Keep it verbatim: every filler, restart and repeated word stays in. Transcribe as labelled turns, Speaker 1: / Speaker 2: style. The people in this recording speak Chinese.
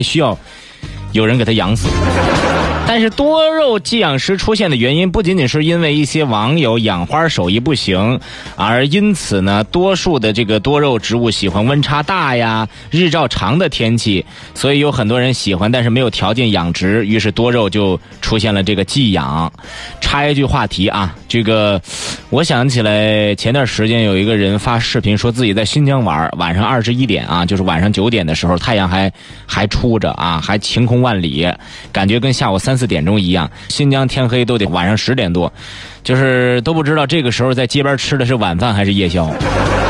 Speaker 1: 需要有人给它养死。但是多肉寄养师出现的原因不仅仅是因为一些网友养花手艺不行，而因此呢，多数的这个多肉植物喜欢温差大呀、日照长的天气，所以有很多人喜欢，但是没有条件养殖，于是多肉就出现了这个寄养。插一句话题啊，这个我想起来前段时间有一个人发视频说自己在新疆玩，晚上二十一点啊，就是晚上九点的时候，太阳还还出着啊，还晴空万里，感觉跟下午三四点钟一样。新疆天黑都得晚上十点多，就是都不知道这个时候在街边吃的是晚饭还是夜宵。